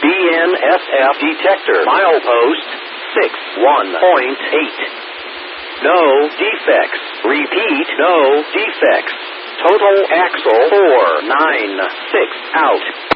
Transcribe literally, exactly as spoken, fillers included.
B N S F detector. Milepost six one point eight. No defects. Repeat, no defects. Total axle four nine six out.